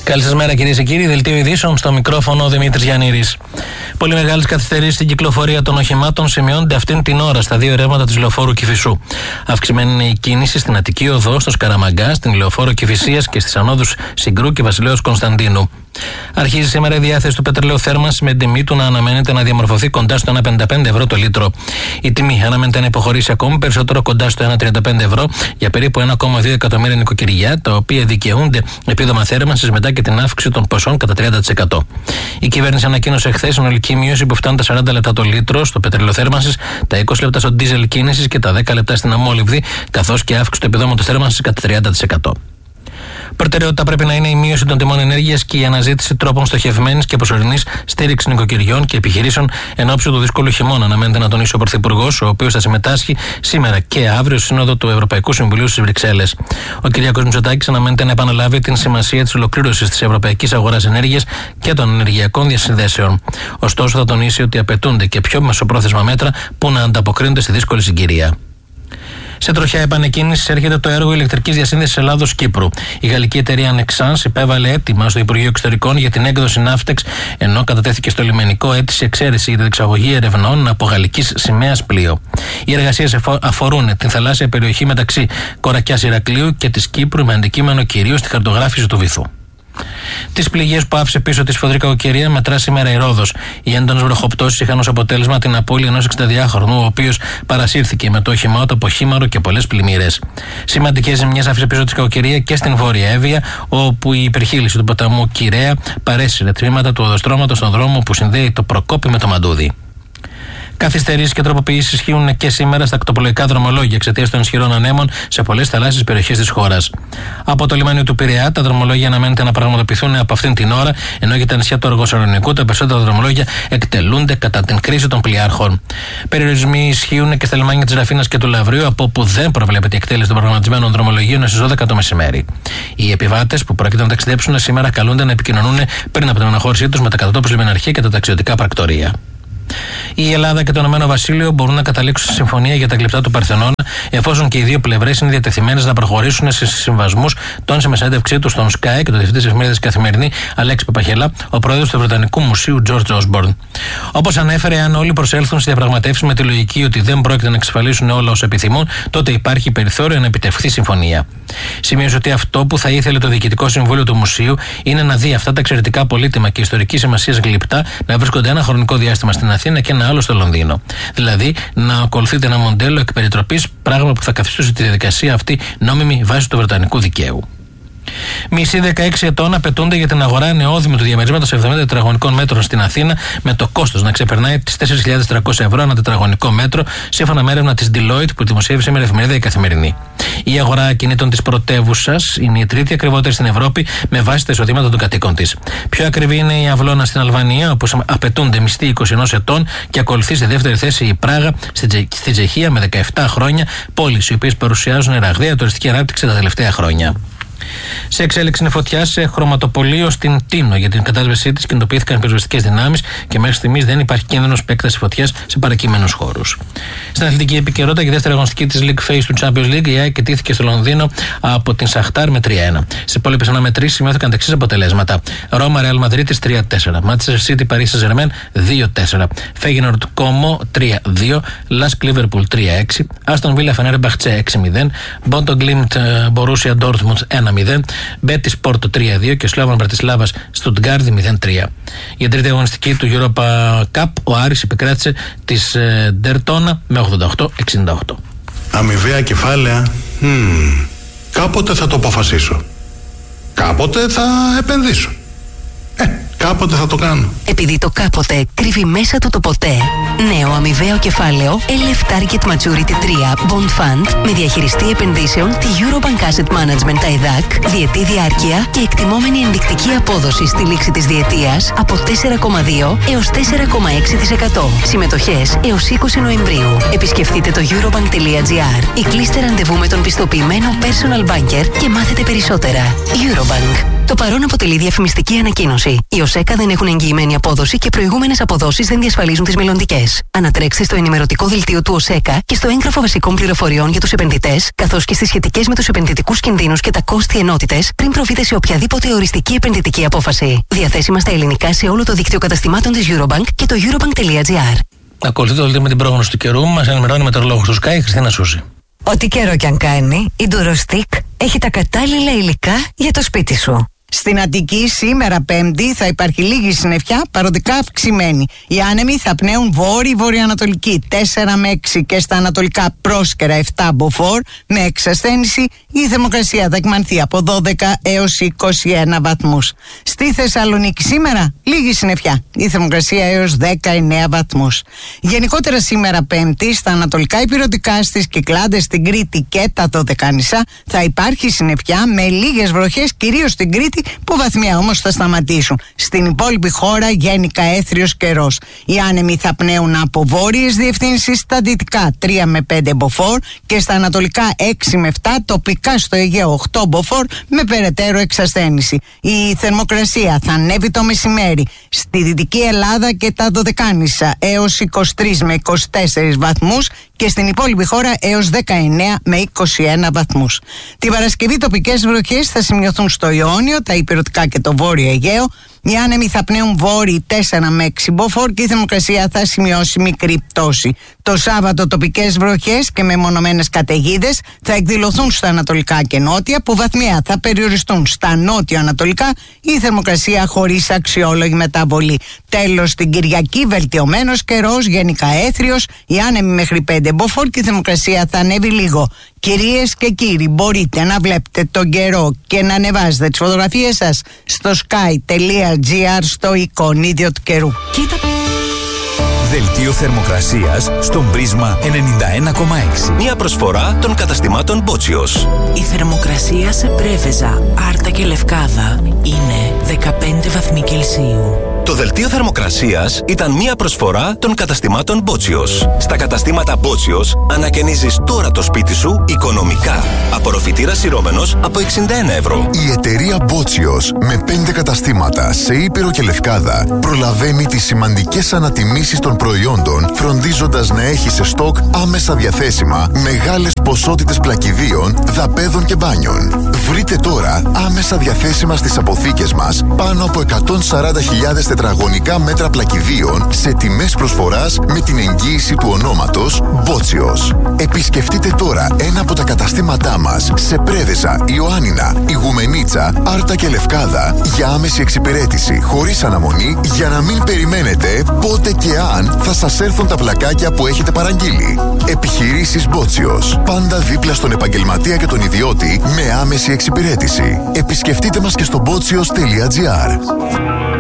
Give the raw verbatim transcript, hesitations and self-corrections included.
Καλή σας μέρα, κυρίες και κύριοι. Δελτίο ειδήσεων, στο μικρόφωνο ο Δημήτρης Γιαννήρης. Πολύ μεγάλες καθυστερήσεις στην κυκλοφορία των οχημάτων σημειώνονται αυτήν την ώρα στα δύο ρεύματα της λεωφόρου Κηφισού. Αυξημένη είναι η κίνηση στην Αττική Οδό, στο Σκαραμαγκά, στην λεωφόρο Κηφισίας και στις ανόδους Συγκρού και Βασιλέως Κωνσταντίνου. Αρχίζει σήμερα η διάθεση του πετρελαίου θέρμανσης με τιμή του να αναμένεται να διαμορφωθεί κοντά στο ένα κόμμα πενήντα πέντε ευρώ το λίτρο. Η τιμή αναμένεται να υποχωρήσει ακόμη περισσότερο κοντά στο ένα κόμμα τριάντα πέντε ευρώ για περίπου ένα κόμμα δύο εκατομμύρια νοικοκυριά, τα οποία δικαιούνται επίδομα θέρμανσης μετά και την αύξηση των ποσών κατά τριάντα τοις εκατό. Η κυβέρνηση ανακοίνωσε χθες συνολική μείωση που φτάνει τα σαράντα λεπτά το λίτρο στο πετρελαίο θέρμανσης, τα είκοσι λεπτά στο ντίζελ κίνησης και τα δέκα λεπτά στην αμόλυβδη, καθώς και αύξηση του επιδόματος θέρμανσης κατά τριάντα τοις εκατό. Προτεραιότητα πρέπει να είναι η μείωση των τιμών ενέργειας και η αναζήτηση τρόπων στοχευμένης και προσωρινής στήριξης νοικοκυριών και επιχειρήσεων εν ώψη του δύσκολου χειμώνα, αναμένεται να τονίσει ο Πρωθυπουργός, ο οποίος θα συμμετάσχει σήμερα και αύριο στη Σύνοδο του Ευρωπαϊκού Συμβουλίου στις Βρυξέλλες. Ο κ. Μητσοτάκης αναμένεται να επαναλάβει την σημασία της ολοκλήρωσης της ευρωπαϊκής αγοράς ενέργειας και των ενεργειακών διασυνδέσεων. Ωστόσο, θα τονίσει ότι απαιτούνται και πιο μεσοπρόθεσμα μέτρα που να ανταποκρίνονται στη δύσκολη συγκυρία. Σε τροχιά επανεκκίνησης έρχεται το έργο ηλεκτρικής διασύνδεσης Ελλάδος-Κύπρου. Η γαλλική εταιρεία Nexans υπέβαλε αίτημα στο Υπουργείο Εξωτερικών για την έκδοση ναύτεξ, ενώ κατατέθηκε στο λιμενικό αίτηση εξαίρεση για την εξαγωγή ερευνών από γαλλικής σημαίας πλοίο. Οι εργασίες αφορούν την θαλάσσια περιοχή μεταξύ Κορακιάς Ηρακλείου και της Κύπρου, με αντικείμενο κυρίως τη χαρτογράφηση του βυθού. Τις πληγές που άφησε πίσω τη σφοδρή κακοκαιρία μετρά σήμερα η Ρόδος. Οι έντονες βροχοπτώσεις είχαν ως αποτέλεσμα την απώλεια ενός εξηνταδυάχρονου, ο οποίος παρασύρθηκε με το όχημά του από χήμαρο και πολλές πλημμύρες. Σημαντικές ζημιές άφησε πίσω τη κακοκαιρία και στην Βόρεια Εύβοια, όπου η υπερχείληση του ποταμού Κυραία παρέσυρε τμήματα του οδοστρώματος στον δρόμο που συνδέει το Προκόπη με το Μαντούδι. Καθυστερήσεις και τροποποιήσεις ισχύουν και σήμερα στα ακτοπολογικά δρομολόγια εξαιτίας των ισχυρών ανέμων σε πολλές θαλάσσιες περιοχές της χώρας. Από το λιμάνιο του Πειραιά, τα δρομολόγια αναμένεται να πραγματοποιηθούν από αυτήν την ώρα, ενώ για τα νησιά του Αργοσαλονικού τα περισσότερα δρομολόγια εκτελούνται κατά την κρίση των πλοιάρχων. Περιορισμοί ισχύουν και στα λιμάνια της Ραφίνας και του Λαυρίου, από όπου δεν προβλέπεται η εκτέλεση των προγραμματισμένων δρομολογίων στις δώδεκα το μεσημέρι. Οι επιβάτες που πρόκειται να ταξιδέψουν σήμερα καλούνται να επικοινωνούν πριν από την αναχώρησή τους με τα κατατόπους λιμεναρχεία και τα ταξιδιωτικά πρακτορεία. Η Ελλάδα και το Ηνωμένο Βασίλειο μπορούν να καταλήξουν σε συμφωνία για τα γλυπτά του Παρθενώνα, εφόσον και οι δύο πλευρές είναι διατεθειμένες να προχωρήσουν σε συμβασμούς, τόνισε με συνέντευξή του στον Sky και το διευθυντή της εφημερίδας Καθημερινή, Αλέξη Παπαχελά, ο πρόεδρος του Βρετανικού Μουσείου George Osborne. Όπως ανέφερε, αν όλοι προσέλθουν σε διαπραγματεύσεις με τη λογική ότι δεν πρόκειται να εξασφαλίσουν όλα όσα επιθυμούν, τότε υπάρχει περιθώριο να επιτευχθεί συμφωνία. Σημείωσε ότι αυτό που θα ήθελε το Διοικητικό Συμβούλιο του Μουσείου είναι να δει αυτά τα εξαιρετικά πολύτιμα και ιστορική σημασία γλυπτά να βρίσκονται ένα χρονικό διάστημα στην Αθήνα και ένα άλλο στο Λονδίνο. Δηλαδή, να ακολουθείτε ένα μοντέλο εκ περιτροπής, πράγμα που θα καθιστούσε τη διαδικασία αυτή νόμιμη βάσει του βρετανικού δικαίου. Μισοί δεκαέξι ετών απαιτούνται για την αγορά νεόδημου του διαμερίσματος εβδομήντα τετραγωνικών μέτρων στην Αθήνα, με το κόστος να ξεπερνάει τις τέσσερις χιλιάδες τριακόσια ευρώ ανά τετραγωνικό μέτρο, σύμφωνα με έρευνα της Deloitte που δημοσίευσε σήμερα η εφημερίδα Η Καθημερινή. Η αγορά ακινήτων της πρωτεύουσας είναι η τρίτη ακριβότερη στην Ευρώπη με βάση τα εισοδήματα των κατοίκων της. Πιο ακριβή είναι η Αυλώνα στην Αλβανία, όπου απαιτούνται μισθοί είκοσι ένα ετών, και ακολουθεί στη δεύτερη θέση η Πράγα στη Τσεχία με δεκαεπτά χρόνια, πόλεις οι οποίες παρουσιάζουν ραγδαία τουριστική ανάπτυξη τα τελευταία χρόνια. Σε εξέλιξη είναι φωτιά σε χρωματοπωλείο στην Τίνο. Για την κατάσβεσή της κινητοποιήθηκαν πυροσβεστικές δυνάμεις και μέχρι στιγμής δεν υπάρχει κίνδυνος επέκτασης φωτιάς σε παρακείμενους χώρους. Στην αθλητική επικαιρότητα, η δεύτερη αγωνιστική της League Phase του Champions League, η ΑΕΚ ετήθηκε στο Λονδίνο από την Σαχτάρ με τρία ένα. Στις υπόλοιπες αναμετρήσεις σημειώθηκαν τα εξής αποτελέσματα: Ρώμα Real Madrid τρία τέσσερα, Manchester City Paris Saint-Germain δύο τέσσερα, Feyenoord Como τρία δύο, Lask Liverpool τρία έξι, Aston Villa Fenerbahce έξι μηδέν, Bodo Glimt Borussia Dortmund ένα μηδέν, Betis Porto τρία δύο και Slovan Bratislava Stuttgart μηδέν τρία. Για την τρίτη αγωνιστική του Europa Cup, ο Άρης επικράτησε της Daytona με ογδόντα οκτώ εξήντα οκτώ. Αμοιβαία κεφάλαια. Hmm. Κάποτε θα το αποφασίσω. Κάποτε θα επενδύσω. Ε, κάποτε θα το κάνω. Επειδή το κάποτε κρύβει μέσα του το ποτέ. Νέο αμοιβαίο κεφάλαιο ελ εφ Target Maturity τρία Bond Fund με διαχειριστή επενδύσεων τη Eurobank Asset Management τα ΕΔΑΚ, διετή διάρκεια και εκτιμόμενη ενδεικτική απόδοση στη λήξη της διετίας από τέσσερα κόμμα δύο έως τέσσερα κόμμα έξι τοις εκατό. Συμμετοχές έως είκοσι Νοεμβρίου. Επισκεφτείτε το eurobank τελεία gr ή κλείστε ραντεβού με τον πιστοποιημένο personal banker και μάθετε περισσότερα. Eurobank. Το παρόν αποτελεί διαφημιστική ανακοίνωση. Οι ΟΣΕΚΑ δεν έχουν εγγυημένη απόδοση και προηγούμενες αποδόσεις δεν διασφαλίζουν τις μελλοντικές. Ανατρέξτε στο ενημερωτικό δελτίο του ΟΣΕΚΑ και στο έγγραφο βασικών πληροφοριών για τους επενδυτές, καθώς και στις σχετικές με τους επενδυτικούς κινδύνους και τα κόστη ενότητες, πριν προβείτε σε οποιαδήποτε οριστική επενδυτική απόφαση. Διαθέσιμα στα ελληνικά σε όλο το δίκτυο καταστημάτων της Eurobank και το eurobank.gr. Ακολουθεί το δελτίο με την πρόγνωση του καιρού. Μας ενημερώνει μετεωρολόγος του Sky, η Χριστίνα Σούση. Ό,τι καιρό κι αν κάνει, η Durostick έχει τα κατάλληλα υλικά για το σπίτι σου. Στην Αττική σήμερα Πέμπτη θα υπάρχει λίγη συννεφιά, παροδικά αυξημένη. Οι άνεμοι θα πνέουν βόρειο-βορειοανατολική τέσσερα με έξι και στα ανατολικά πρόσκαιρα επτά μποφόρ με εξασθένηση. Η θερμοκρασία θα εκμανθεί από δώδεκα έως είκοσι ένα βαθμούς. Στη Θεσσαλονίκη σήμερα λίγη συννεφιά, η θερμοκρασία έως δεκαεννέα βαθμούς. Γενικότερα σήμερα Πέμπτη στα ανατολικά υπηρετικά, στις Κυκλάδες, στην Κρήτη και τα Δωδεκάνησα θα υπάρχει συννεφιά με λίγες βροχές, κυρίως στην Κρήτη, που βαθμία όμως θα σταματήσουν. Στην υπόλοιπη χώρα γενικά έθριος καιρός. Οι άνεμοι θα πνέουν από βόρειες διευθύνσεις, στα δυτικά τρία με πέντε μποφόρ και στα ανατολικά έξι με επτά, τοπικά στο Αιγαίο οκτώ μποφόρ με περαιτέρω εξασθένηση. Η θερμοκρασία θα ανέβει το μεσημέρι στη Δυτική Ελλάδα και τα Δωδεκάνησα έως είκοσι τρεις με είκοσι τέσσερις βαθμούς και στην υπόλοιπη χώρα έως δεκαεννέα με είκοσι ένα βαθμούς. Την Παρασκευή τοπικές βροχές θα σημειωθούν στο Ιόνιο, τα υπηρετικά και το Βόρειο Αιγαίο. Οι άνεμοι θα πνέουν βόρειοι τέσσερα με έξι μποφόρ και η θερμοκρασία θα σημειώσει μικρή πτώση. Το Σάββατο τοπικές βροχές και μεμονωμένες καταιγίδες θα εκδηλωθούν στα ανατολικά και νότια, που βαθμία θα περιοριστούν στα νότιο-ανατολικά, η θερμοκρασία χωρίς αξιόλογη μεταβολή. Τέλος, την Κυριακή βελτιωμένος καιρός, γενικά έθριος, οι άνεμοι μέχρι πέντε μποφόρ και η θερμοκρασία θα ανέβει λίγο. Κυρίες και κύριοι, μπορείτε να βλέπετε τον καιρό και να ανεβάζετε τις φωτογραφίες σας στο sky.gr στο εικονίδιο του καιρού. Κοίτα. Δελτίο θερμοκρασίας στον Πρίσμα ενενήντα ένα κόμμα έξι. Μια προσφορά των καταστημάτων Μπότσιος. Η θερμοκρασία σε Πρέβεζα, Άρτα και Λευκάδα είναι δεκαπέντε βαθμοί Κελσίου. Το δελτίο θερμοκρασίας ήταν μια προσφορά των καταστημάτων Μπότσιος. Στα καταστήματα Μπότσιος ανακαινίζεις τώρα το σπίτι σου οικονομικά. Απορροφητήρας σειρώμενος από εξήντα ένα ευρώ. Η εταιρεία Μπότσιος με πέντε καταστήματα σε Ήπειρο και Λευκάδα προλαβαίνει τις σημαντικές ανατιμήσεις των προϊόντων, φροντίζοντας να έχει σε στόκ άμεσα διαθέσιμα μεγάλες ποσότητες πλακιδίων, δαπέδων και μπάνιων. Βρείτε τώρα άμεσα διαθέσιμα στις αποθήκες μας πάνω από εκατόν σαράντα χιλιάδες τετραγωνικά μέτρα πλακιδίων σε τιμές προσφοράς με την εγγύηση του ονόματος Μπότσιος. Επισκεφτείτε τώρα ένα από τα καταστήματά μας σε Πρέβεζα, Ιωάννινα, Ιγουμενίτσα, Άρτα και Λευκάδα για άμεση εξυπηρέτηση χωρίς αναμονή, για να μην περιμένετε πότε και αν θα σας έρθουν τα πλακάκια που έχετε παραγγείλει. Επιχειρήσεις Μπότσιος. Πάντα δίπλα στον επαγγελματία και τον ιδιώτη με άμεση εξυπηρέτηση. Επισκεφτείτε μας και στο μπότσιος τελεία τζι άρ.